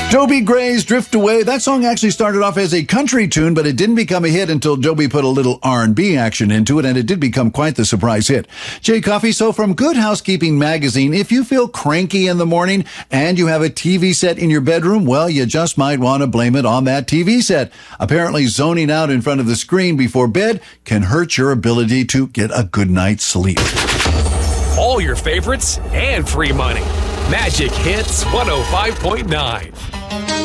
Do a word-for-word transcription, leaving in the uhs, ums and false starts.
Joby Gray's Drift Away. That song actually started off as a country tune, but it didn't become a hit until Joby put a little R and B action into it, and it did become quite the surprise hit. Jay Coffey, so from Good Housekeeping magazine, if you feel cranky in the morning and you have a T V set in your bedroom, well, you just might want to blame it on that T V set. Apparently, zoning out in front of the screen before bed can hurt your ability to get a good night's sleep. All your favorites and free money. Magic Hits one oh five point nine.